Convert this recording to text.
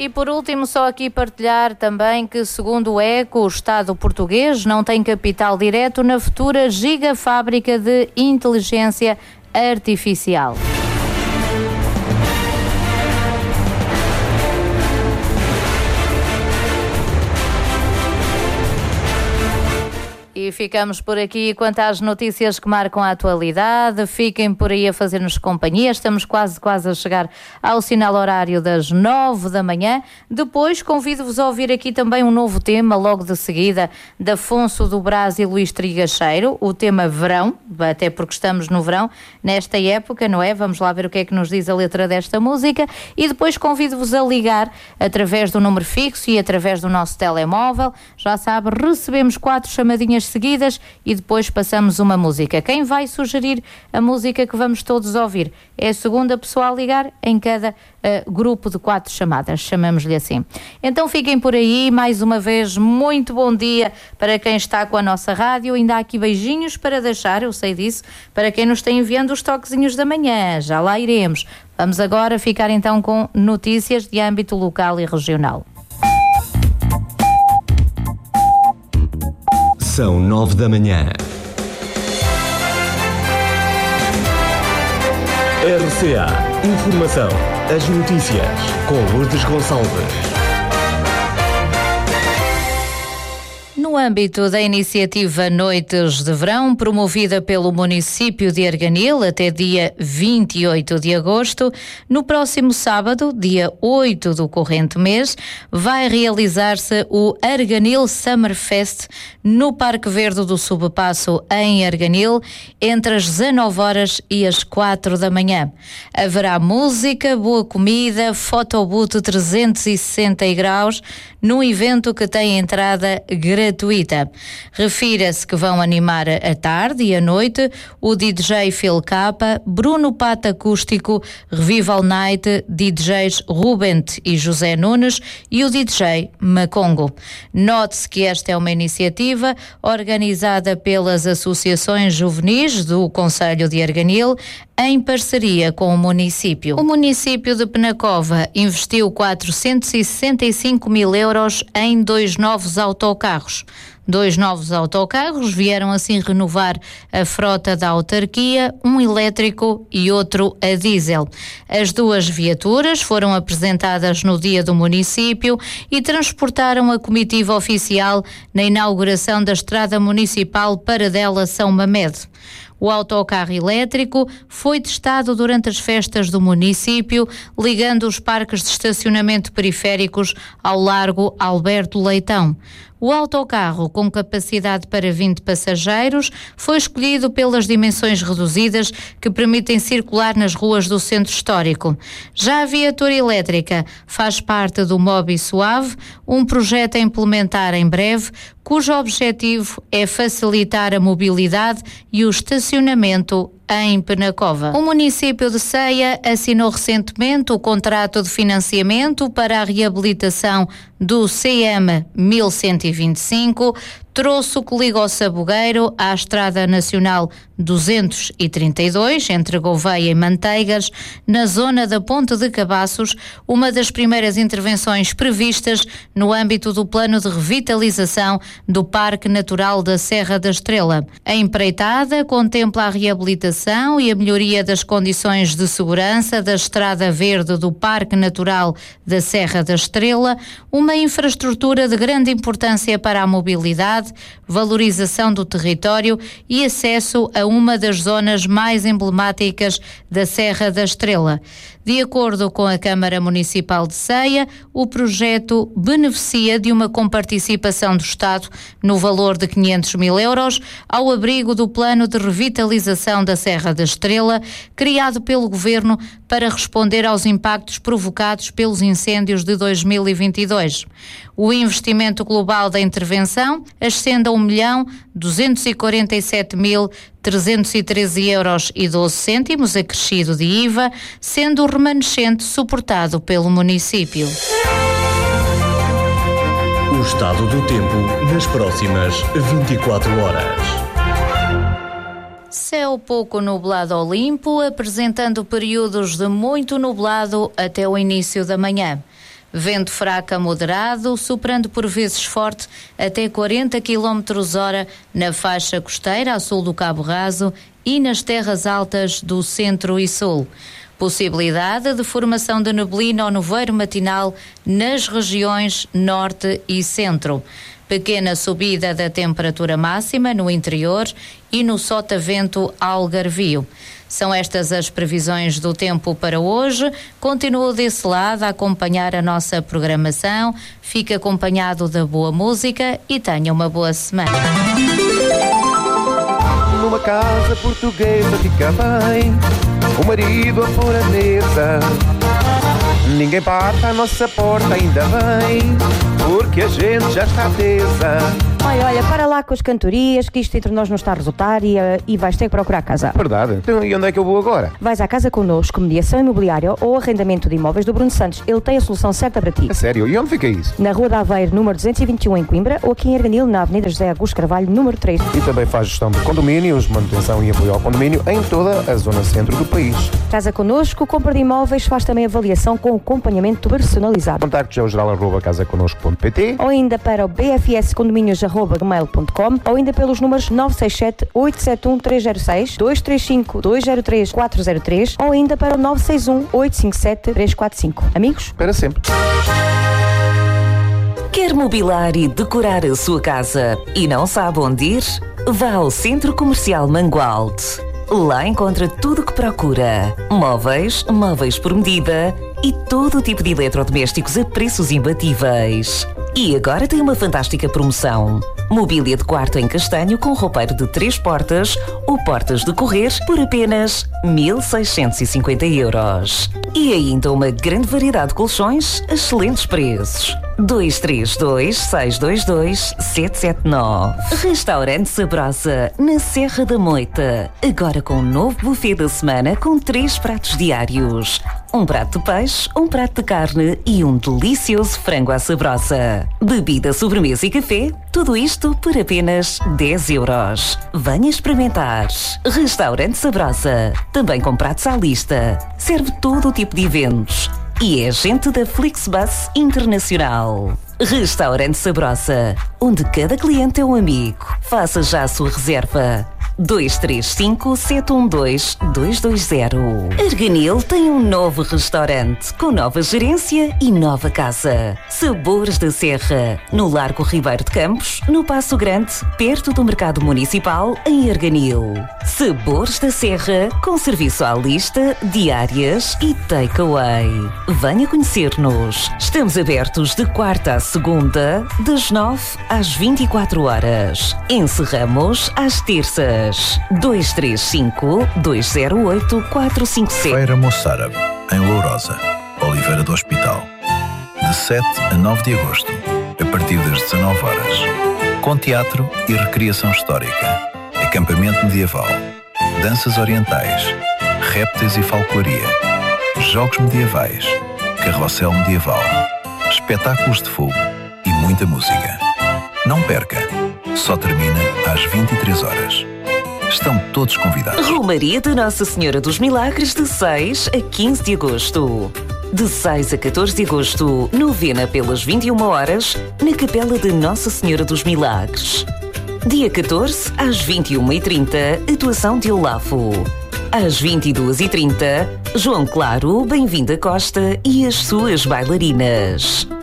E por último, só aqui partilhar também que, segundo o ECO, o Estado português não tem capital direto na futura gigafábrica de inteligência artificial. E ficamos por aqui quanto às notícias que marcam a atualidade. Fiquem por aí a fazer-nos companhia. Estamos quase a chegar ao sinal horário das 9 da manhã. Depois convido-vos a ouvir aqui também um novo tema, logo de seguida, de Afonso do Brás e Luís Trigacheiro, o tema verão, até porque estamos no verão, nesta época, não é? Vamos lá ver o que é que nos diz a letra desta música. E depois convido-vos a ligar através do número fixo e através do nosso telemóvel. Já sabe, recebemos 4 chamadinhas seguidas e depois passamos uma música. Quem vai sugerir a música que vamos todos ouvir é a segunda pessoa a ligar em cada grupo de 4 chamadas, chamamos-lhe assim. Então fiquem por aí, mais uma vez, muito bom dia para quem está com a nossa rádio. Ainda há aqui beijinhos para deixar, eu sei disso, para quem nos tem enviando os toquezinhos da manhã, já lá iremos. Vamos agora ficar então com notícias de âmbito local e regional. São 9 da manhã. RCA Informação. As notícias com Lourdes Gonçalves. No âmbito da iniciativa Noites de Verão, promovida pelo município de Arganil até dia 28 de agosto, no próximo sábado, dia 8 do corrente mês, vai realizar-se o Arganil Summer Fest no Parque Verde do Subpasso, em Arganil, entre as 19 horas e as 4 da manhã. Haverá música, boa comida, fotobooth 360 graus, num evento que tem entrada gratuita. Refira-se que vão animar à tarde e à noite o DJ Phil Kappa, Bruno Pata Acústico, Revival Night, DJs Rubent e José Nunes e o DJ Macongo. Note-se que esta é uma iniciativa organizada pelas associações juvenis do Concelho de Arganil, em parceria com o município. O município de Penacova investiu 465 mil euros em 2 novos autocarros. 2 novos autocarros vieram assim renovar a frota da autarquia, um elétrico e outro a diesel. As 2 viaturas foram apresentadas no dia do município e transportaram a comitiva oficial na inauguração da estrada municipal Paradela-São Mamed. O autocarro elétrico foi testado durante as festas do município, ligando os parques de estacionamento periféricos ao Largo Alberto Leitão. O autocarro, com capacidade para 20 passageiros, foi escolhido pelas dimensões reduzidas que permitem circular nas ruas do centro histórico. Já a viatura elétrica faz parte do Mobi Suave, um projeto a implementar em breve, cujo objetivo é facilitar a mobilidade e o estacionamento em Penacova. O município de Ceia assinou recentemente o contrato de financiamento para a reabilitação do CM 1125, troço que liga o Sabugueiro à Estrada Nacional 232, entre Gouveia e Manteigas, na zona da Ponte de Cabaços, uma das primeiras intervenções previstas no âmbito do plano de revitalização do Parque Natural da Serra da Estrela. A empreitada contempla a reabilitação e a melhoria das condições de segurança da Estrada Verde do Parque Natural da Serra da Estrela, uma infraestrutura de grande importância para a mobilidade, valorização do território e acesso a uma das zonas mais emblemáticas da Serra da Estrela. De acordo com a Câmara Municipal de Ceia, o projeto beneficia de uma comparticipação do Estado no valor de 500 mil euros ao abrigo do Plano de Revitalização da Serra da Estrela, criado pelo Governo para responder aos impactos provocados pelos incêndios de 2022. O investimento global da intervenção ascende a 1.247.313 euros e 12 cêntimos, acrescido de IVA, sendo o remanescente suportado pelo município. O estado do tempo nas próximas 24 horas. Céu pouco nublado ou limpo, apresentando períodos de muito nublado até o início da manhã. Vento fraco a moderado, soprando por vezes forte até 40 km/h na faixa costeira a sul do Cabo Raso e nas terras altas do centro e sul. Possibilidade de formação de neblina ou nevoeiro matinal nas regiões norte e centro. Pequena subida da temperatura máxima no interior e no sotavento algarvio. São estas as previsões do tempo para hoje. Continua desse lado a acompanhar a nossa programação. Fique acompanhado da boa música e tenha uma boa semana. Numa casa portuguesa fica bem, o marido a pôr a mesa. Ninguém bate à nossa porta, ainda bem, porque a gente já está tesa. Olha, para lá com as cantorias, que isto entre nós não está a resultar e vais ter que procurar casa. Verdade. Então, e onde é que eu vou agora? Vais à Casa Connosco, mediação imobiliária ou arrendamento de imóveis do Bruno Santos. Ele tem a solução certa para ti. A sério? E onde fica isso? Na Rua da Aveiro, número 221 em Coimbra, ou aqui em Erganil, na Avenida José Augusto Carvalho, número 3. E também faz gestão de condomínios, manutenção e apoio ao condomínio em toda a zona centro do país. Casa Connosco, compra de imóveis, faz também avaliação com acompanhamento personalizado. Contactos é o geral@casaconosco.pt ou ainda para o bfscondomínios@gmail.com ou ainda pelos números 967 871 306, 235 203 403 ou ainda para o 961 857 345. Amigos? Para sempre. Quer mobilar e decorar a sua casa e não sabe onde ir? Vá ao Centro Comercial Mangualde. Lá encontra tudo o que procura. Móveis, móveis por medida e todo o tipo de eletrodomésticos a preços imbatíveis. E agora tem uma fantástica promoção. Mobília de quarto em castanho com roupeiro de 3 portas ou portas de correr por apenas 1.650 euros. E ainda uma grande variedade de colchões a excelentes preços. 232-622-779. Restaurante Sabrosa, na Serra da Moita. Agora com um novo buffet da semana com 3 pratos diários. Um prato de peixe, um prato de carne e um delicioso frango à sabrosa. Bebida, sobremesa e café, tudo isto por apenas 10 euros. Venha experimentar. Restaurante Sabrosa, também com pratos à lista. Serve todo o tipo de eventos. E é agente da Flixbus Internacional. Restaurante Sabrosa, onde cada cliente é um amigo. Faça já a sua reserva. 235-712-220. Erganil tem um novo restaurante com nova gerência e nova casa. Sabores da Serra, no Largo Ribeiro de Campos, no Passo Grande, perto do Mercado Municipal, em Erganil. Sabores da Serra, com serviço à lista, diárias e takeaway. Venha conhecer-nos. Estamos abertos de quarta a segunda, das 9 às 24 horas. Encerramos às terças. 235-208-457. Feira Moçárabe, em Lourosa, Oliveira do Hospital. De 7 a 9 de agosto, a partir das 19 horas. Com teatro e recriação histórica, acampamento medieval, danças orientais, répteis e falcoaria, jogos medievais, carrossel medieval, espetáculos de fogo e muita música. Não perca, só termina às 23 horas. Estão todos convidados. Romaria de Nossa Senhora dos Milagres, de 6 a 15 de agosto. De 6 a 14 de agosto, novena pelas 21 horas, na Capela de Nossa Senhora dos Milagres. Dia 14, às 21h30, atuação de Olafo. Às 22h30, João Claro, Bem-vinda Costa e as suas bailarinas.